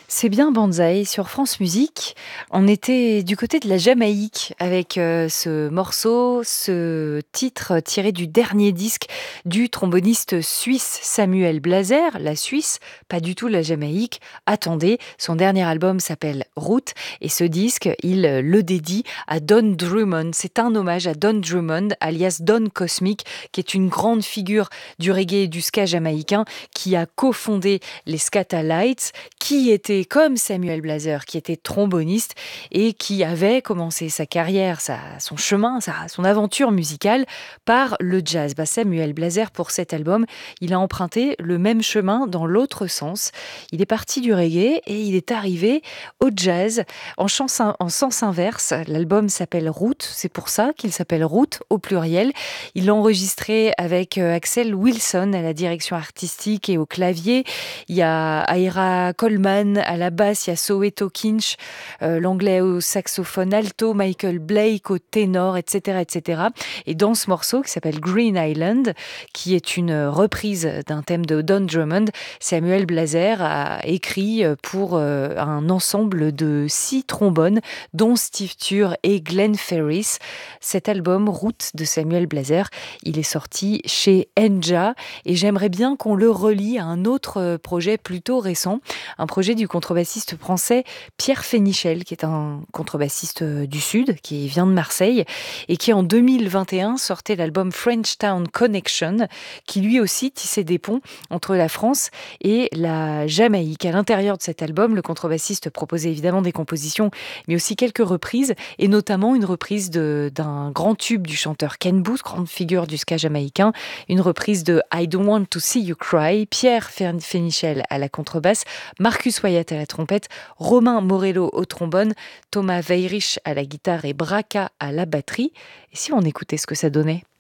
C'est bien Banzai sur France Musique. On était du côté de la Jamaïque avec ce morceau, ce titre tiré du dernier disque du tromboniste suisse Samuel Blazer, la Suisse, pas du tout la Jamaïque. Attendez, son dernier album s'appelle Route et ce disque, il le dédie à Don Drummond. C'est un hommage à Don Drummond, alias Don Cosmic, qui est une grande figure du reggae et du ska jamaïcain, qui a cofondé les Scatalites, qui était comme Samuel Blazer, qui était tromboniste et qui avait commencé sa carrière, son chemin, son aventure musicale par le jazz. Samuel Blazer, pour cet album, il a emprunté le même chemin dans l'autre sens. Il est parti du reggae et il est arrivé au jazz en sens inverse. L'album s'appelle Route, c'est pour ça qu'il s'appelle Route au pluriel. Il l'a enregistré avec Axel Wilson à la direction artistique et au clavier. Il y a Ira Coleman à la basse, il y a Soweto Kinch, l'anglais au saxophone alto, Michael Blake au ténor, etc., etc. Et dans ce morceau qui s'appelle Green Island, qui est une reprise d'un thème de Don Drummond, Samuel Blazer a écrit pour un ensemble de 6 trombones, dont Steve Turr et Glenn Ferris. Cet album, Route de Samuel Blazer, il est sorti chez Enja et j'aimerais bien qu'on le relie à un autre projet plutôt récent, un projet du contrebassiste français Pierre Fénichel, qui est un contrebassiste du Sud, qui vient de Marseille et qui en 2021 sortait l'album French Town Connection, qui lui aussi tissait des ponts entre la France et la Jamaïque. À l'intérieur de cet album, le contrebassiste proposait évidemment des compositions, mais aussi quelques reprises, et notamment une reprise d'un grand tube du chanteur Ken Boothe, grande figure du ska jamaïcain, une reprise de I Don't Want to See You Cry, Pierre Fénichel à la contrebasse, Marcus Wyatt à la trompette, Romain Morello au trombone, Thomas Weyrich à la guitare et Braca à la batterie. Et si on écoutait ce que ça donnait?